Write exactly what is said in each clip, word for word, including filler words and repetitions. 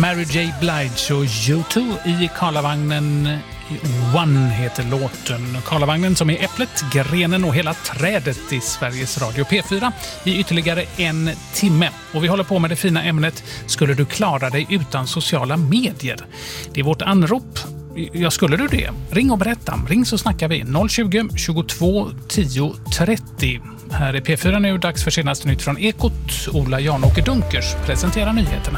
Mary J. Blige och U två i Karlavagnen. One heter låten. Karlavagnen som är äpplet, grenen och hela trädet i Sveriges Radio P fyra i ytterligare en timme. Och vi håller på med det fina ämnet: skulle du klara dig utan sociala medier? Det är vårt anrop. Ja, skulle du det? Ring och berätta. Ring så snackar vi. noll tjugo, tjugotvå, tio, trettio. Här är P fyra nu, dags för senaste nytt från Ekot. Ola Jan-Åke Dunkers presenterar nyheterna.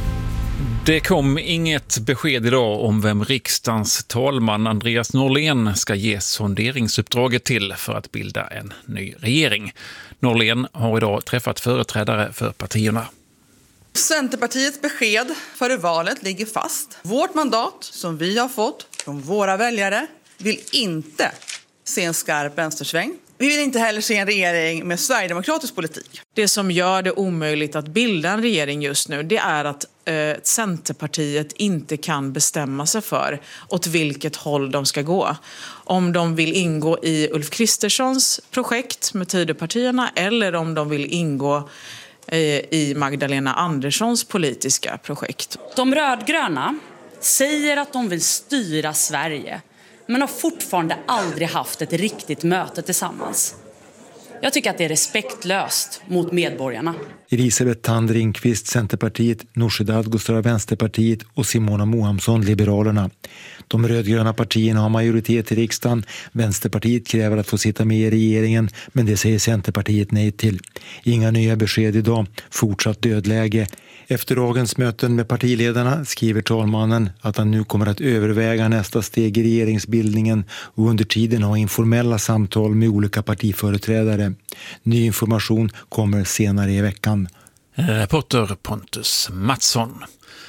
Det kom inget besked idag om vem riksdagens talman Andreas Norlén ska ge sonderingsuppdraget till för att bilda en ny regering. Norlén har idag träffat företrädare för partierna. Centerpartiets besked före valet ligger fast. Vårt mandat som vi har fått från våra väljare vill inte se en skarp vänstersväng. Vi vill inte heller se en regering med sverigedemokratisk politik. Det som gör det omöjligt att bilda en regering just nu, det är att eh, Centerpartiet inte kan bestämma sig för åt vilket håll de ska gå. Om de vill ingå i Ulf Kristerssons projekt med Tidöpartierna eller om de vill ingå eh, i Magdalena Anderssons politiska projekt. De rödgröna säger att de vill styra Sverige, men har fortfarande aldrig haft ett riktigt möte tillsammans. Jag tycker att det är respektlöst mot medborgarna. Elisabeth Thand Ringqvist, Centerpartiet, Nooshi Dadgostar, Vänsterpartiet och Simona Mohamsson, Liberalerna. De rödgröna partierna har majoritet i riksdagen. Vänsterpartiet kräver att få sitta med i regeringen, men det säger Centerpartiet nej till. Inga nya besked idag. Fortsatt dödläge. Efter dagens möten med partiledarna skriver talmannen att han nu kommer att överväga nästa steg i regeringsbildningen och under tiden ha informella samtal med olika partiföreträdare. Ny information kommer senare i veckan. Reporter Pontus Mattsson.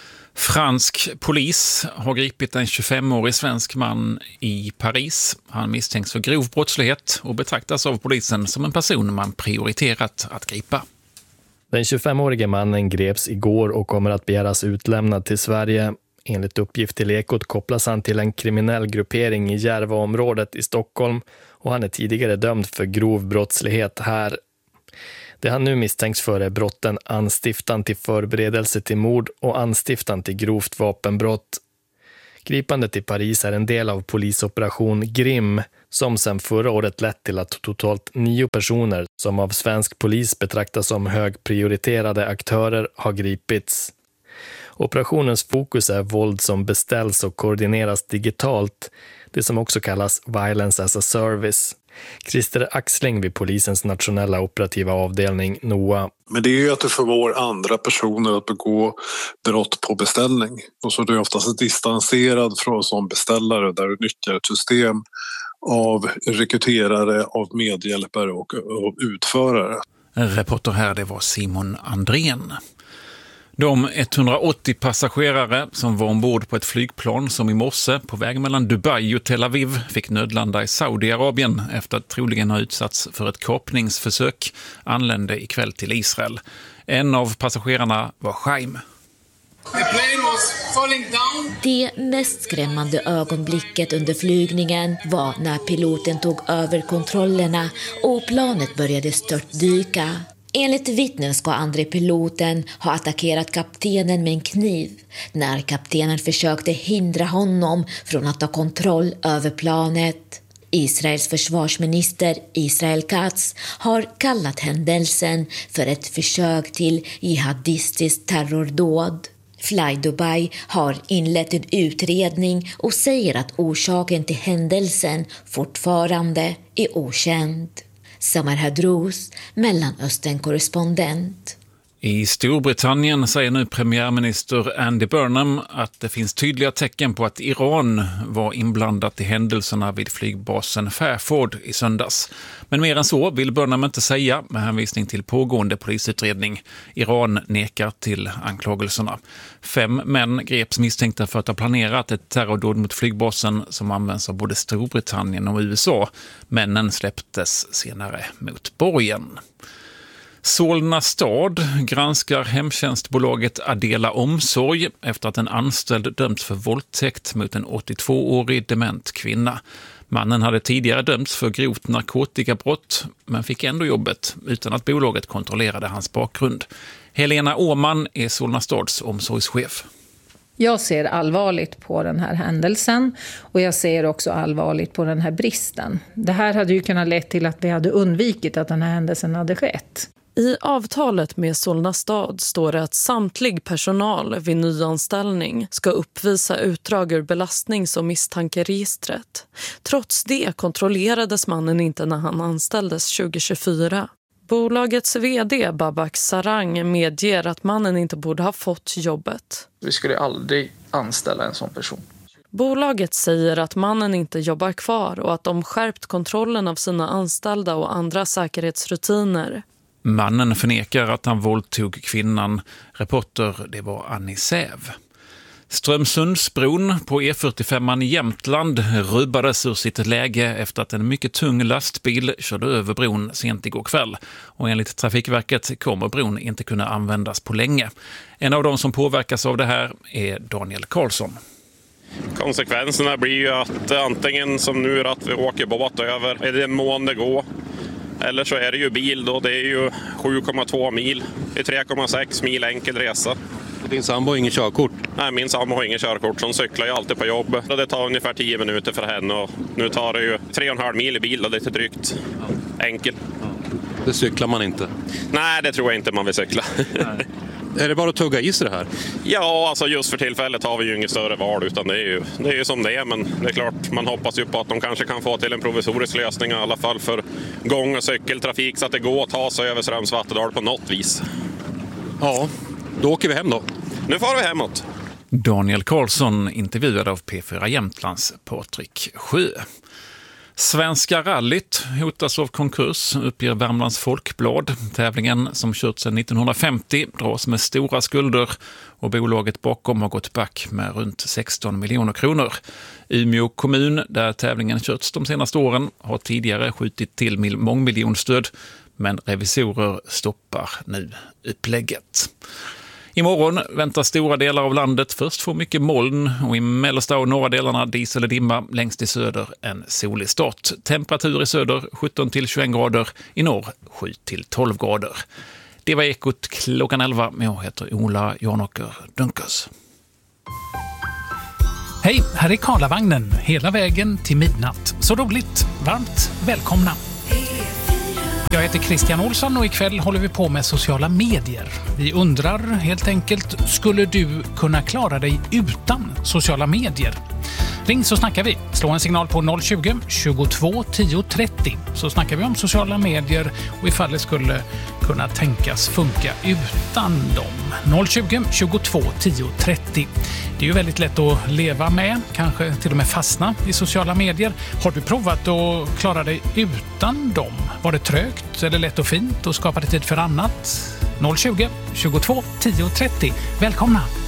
Fransk polis har gripit en tjugofemårig svensk man i Paris. Han misstänks för grov brottslighet och betraktas av polisen som en person man prioriterat att gripa. Den tjugofemårige mannen greps igår och kommer att begäras utlämnad till Sverige. Enligt uppgift till Ekot kopplas han till en kriminell gruppering i Järvaområdet i Stockholm och han är tidigare dömd för grov brottslighet här. Det han nu misstänks för är brotten anstiftan till förberedelse till mord och anstiftan till grovt vapenbrott. Gripandet i Paris är en del av polisoperation Grim som sedan förra året lett till att totalt nio personer som av svensk polis betraktas som högprioriterade aktörer har gripits. Operationens fokus är våld som beställs och koordineras digitalt, det som också kallas Violence as a Service. Christer Axling vid polisens nationella operativa avdelning N O A. Men det är ju att du förmår andra personer att begå brott på beställning. Och så är du oftast distanserad från som beställare där du nyttjar ett system av rekryterare, av medhjälpare och av utförare. Reporter här, det var Simon Andrén. De etthundraåttio passagerare som var ombord på ett flygplan som i morse på väg mellan Dubai och Tel Aviv fick nödlanda i Saudiarabien efter att troligen ha utsatts för ett kapningsförsök anlände ikväll till Israel. En av passagerarna var Chaim. Det mest skrämmande ögonblicket under flygningen var när piloten tog över kontrollerna och planet började störtdyka. Enligt vittnen ska andre piloten ha attackerat kaptenen med en kniv när kaptenen försökte hindra honom från att ta kontroll över planet. Israels försvarsminister Israel Katz har kallat händelsen för ett försök till jihadistiskt terrordåd. Fly Dubai har inlett en utredning och säger att orsaken till händelsen fortfarande är okänd. Samar Hadrous, Mellanöstern-korrespondent. I Storbritannien säger nu premiärminister Andy Burnham att det finns tydliga tecken på att Iran var inblandat i händelserna vid flygbasen Fairford i söndags. Men mer än så vill Burnham inte säga med hänvisning till pågående polisutredning. Iran nekar till anklagelserna. Fem män greps misstänkta för att ha planerat ett terrordåd mot flygbasen som används av både Storbritannien och U S A. Männen släpptes senare mot borgen. Solna stad granskar hemtjänstbolaget Adela Omsorg efter att en anställd dömts för våldtäkt mot en åttiotvåårig dement kvinna. Mannen hade tidigare dömts för grovt narkotikabrott men fick ändå jobbet utan att bolaget kontrollerade hans bakgrund. Helena Åman är Solna stads omsorgschef. Jag ser allvarligt på den här händelsen och jag ser också allvarligt på den här bristen. Det här hade ju kunnat leda till att vi hade undvikit att den här händelsen hade skett. I avtalet med Solna stad står det att samtlig personal vid nyanställning ska uppvisa utdrag ur belastnings- och misstankeregistret. Trots det kontrollerades mannen inte när han anställdes tjugohundratjugofyra. Bolagets vd Babak Sarang medger att mannen inte borde ha fått jobbet. Vi skulle aldrig anställa en sån person. Bolaget säger att mannen inte jobbar kvar och att de skärpt kontrollen av sina anställda och andra säkerhetsrutiner. Mannen förnekar att han våldtog kvinnan. Reporter, det var Annie Säv. Strömsundsbron på E fyrtiofem i Jämtland rubbades ur sitt läge efter att en mycket tung lastbil körde över bron sent igår kväll. Och enligt Trafikverket kommer bron inte kunna användas på länge. En av de som påverkas av det här är Daniel Karlsson. Konsekvenserna blir ju att antingen som nu är att vi åker båt över, är det en månad gå. Eller så är det ju bil då, det är ju sju komma två mil, det är tre komma sex mil enkel resa. Din sambo har ingen körkort? Nej, min sambo har ingen körkort, så hon cyklar ju alltid på jobb. Det tar ungefär tio minuter för henne och nu tar det ju tre och en halv mil i bil och det är drygt enkel. Det cyklar man inte? Nej, det tror jag inte man vill cykla. Är det bara att tugga i sig det här? Ja, alltså just för tillfället har vi ju inget större val utan det är ju, det är ju som det är. Men det är klart, man hoppas ju på att de kanske kan få till en provisorisk lösning i alla fall för gång- och cykeltrafik så att det går att ta sig över Strömsvattendal på något vis. Ja, då åker vi hem då. Nu får vi hemåt. Daniel Karlsson intervjuad av P fyra Jämtlands Patrik Sjö. Svenska rallyt hotas av konkurs, uppger Värmlands Folkblad. Tävlingen som kört sedan nittonhundrafemtio dras med stora skulder och bolaget bakom har gått back med runt sexton miljoner kronor. Umeå kommun, där tävlingen körts de senaste åren, har tidigare skjutit till mångmiljonstöd, men revisorer stoppar nu upplägget. Imorgon väntar stora delar av landet först få mycket moln och i mellersta och norra delarna dis eller dimma, längst i söder en solig start. Temperatur i söder sjutton till tjugoett grader, i norr sju till tolv grader. Det var Ekot klockan elva, men jag heter Ola Janåker Dunkers. Hej, här är Karlavagnen hela vägen till midnatt. Så roligt, varmt välkomna. Jag heter Christian Olsson och ikväll håller vi på med sociala medier. Vi undrar helt enkelt, skulle du kunna klara dig utan sociala medier? Ring så snackar vi. Slå en signal på noll tjugo, tjugotvå, tio, trettio så snackar vi om sociala medier och ifall det skulle kunna tänkas funka utan dem. noll tjugo, tjugotvå, tio, trettio. Det är ju väldigt lätt att leva med, kanske till och med fastna i sociala medier. Har du provat att klara dig utan dem? Var det trögt eller lätt och fint och skapade tid för annat? noll tjugo, tjugotvå, tio, trettio. Välkomna!